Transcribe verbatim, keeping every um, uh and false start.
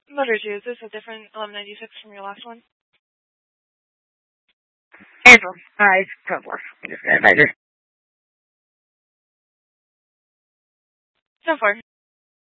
Motor two, is this a different eleven ninety-six from your last one? Answer. Hi, it's ten four. Just advisor. ten four.